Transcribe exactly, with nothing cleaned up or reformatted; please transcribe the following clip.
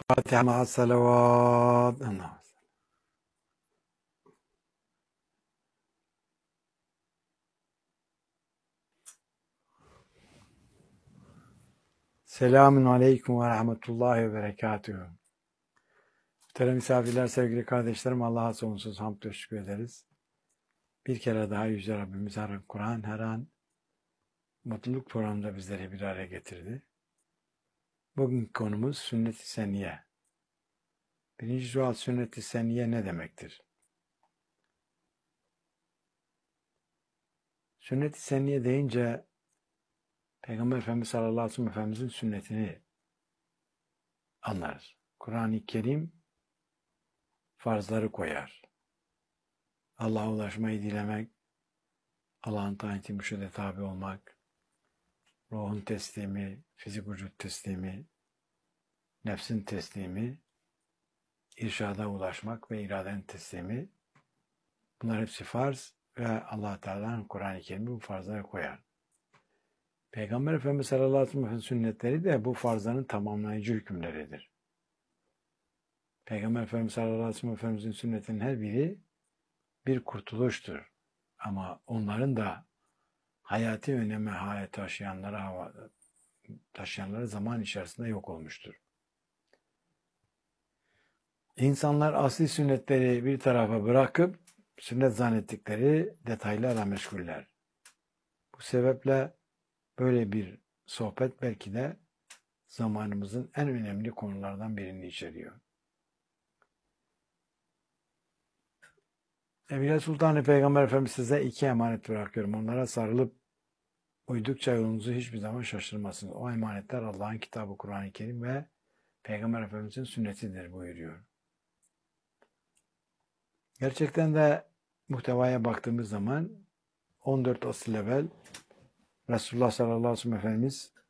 Fatiha ma'a salavat. Selamun aleyküm ve rahmetullahi ve berekatühü. Muhterem misafirler, sevgili kardeşlerim, Allah'a sonsuz hamd ve şükür ederiz. Bir kere daha Yüce Rabbimiz her an Kur'an, her an mutluluk programında bizleri bir araya getirdi. Bugünkü konumuz sünnet-i seniyye. Birinci sual, sünnet-i seniyye ne demektir? Sünnet-i seniyye deyince Peygamber Efendimiz sallallahu aleyhi ve sellem Efendimizin sünnetini anlarız. Kur'an-ı Kerim farzları koyar. Allah'a ulaşmayı dilemek, Allah'ın taati mürşide tabi olmak, ruhun teslimi, fizik vücut teslimi, nefsin teslimi, irşada ulaşmak ve iradenin teslimi, bunlar hepsi farz ve Allah Teala'nın Kur'an-ı Kerim'i bu farzları koyar. Peygamber Efendimiz sallallahu aleyhi ve sellem'in sünnetleri de bu farzların tamamlayıcı hükümleridir. Peygamber Efendimiz sallallahu aleyhi ve sellem Efendimizin sünnetinin her biri bir kurtuluştur. Ama onların da hayati öneme hayat taşıyanlara taşıyanları zaman içerisinde yok olmuştur. İnsanlar asli sünnetleri bir tarafa bırakıp sünnet zannettikleri detaylarla meşguller. Bu sebeple böyle bir sohbet belki de zamanımızın en önemli konulardan birini içeriyor. Evliya Sultan-ı Peygamber Efendimiz size iki emanet bırakıyorum. Onlara sarılıp uydukça yolunuzu hiçbir zaman şaşırmasınız. O emanetler Allah'ın kitabı Kur'an-ı Kerim ve Peygamber Efendimiz'in sünnetidir buyuruyor. Gerçekten de muhtevaya baktığımız zaman on dört asıl evvel Resulullah sallallahu aleyhi ve sellem Efendimiz